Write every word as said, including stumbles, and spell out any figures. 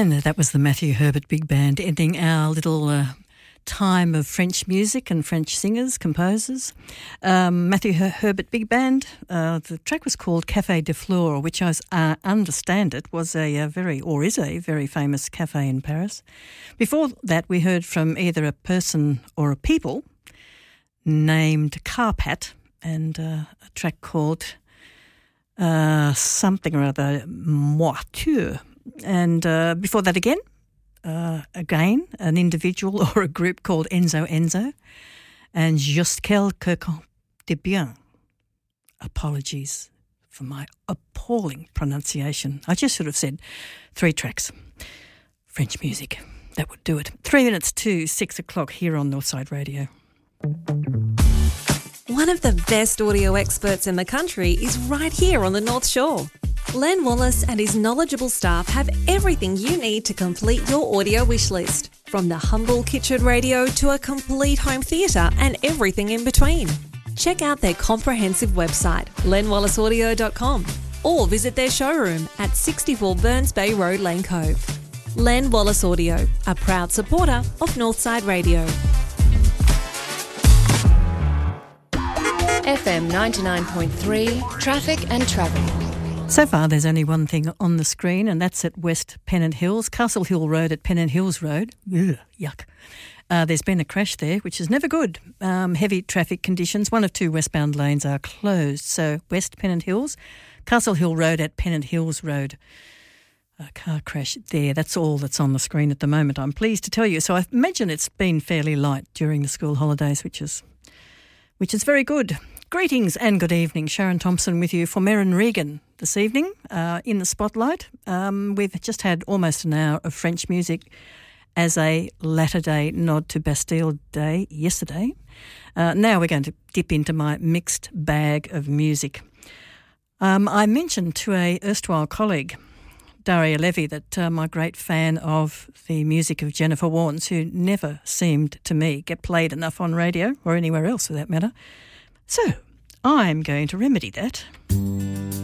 And that was the Matthew Herbert Big Band ending our little uh, time of French music and French singers, composers. Um, Matthew Her- Herbert Big Band, uh, the track was called Café de Flore, which I uh, understand it was a, a very, or is a very famous cafe in Paris. Before that, we heard from either a person or a people named Carpat, and uh, a track called uh, something or other, Moiture. And uh, before that again, uh, again, an individual or a group called Enzo Enzo, and Juste quelque de bien. Apologies for my appalling pronunciation. I just should have said three tracks. French music, that would do it. Three minutes to six o'clock here on Northside Radio. One of the best audio experts in the country is right here on the North Shore. Len Wallace and his knowledgeable staff have everything you need to complete your audio wish list, from the humble kitchen radio to a complete home theatre and everything in between. Check out their comprehensive website, len wallace audio dot com, or visit their showroom at sixty-four Burns Bay Road, Lane Cove. Len Wallace Audio, a proud supporter of Northside Radio. F M ninety-nine point three, traffic and travel. So far, there's only one thing on the screen, and that's at West Pennant Hills, Castle Hill Road at Pennant Hills Road. Ugh, yuck. Uh, there's been a crash there, which is never good. Um, heavy traffic conditions. One of two westbound lanes are closed. So West Pennant Hills, Castle Hill Road at Pennant Hills Road. A car crash there. That's all that's on the screen at the moment, I'm pleased to tell you. So I imagine it's been fairly light during the school holidays, which is which is very good. Greetings and good evening. Sharon Thompson with you for Merrin Regan this evening uh, in the spotlight. Um, we've just had almost an hour of French music as a latter-day nod to Bastille Day yesterday. Uh, now we're going to dip into my mixed bag of music. Um, I mentioned to a erstwhile colleague, Daria Levy, that I'm a great fan of the music of Jennifer Warnes, who never seemed to me get played enough on radio or anywhere else for that matter. So I'm going to remedy that.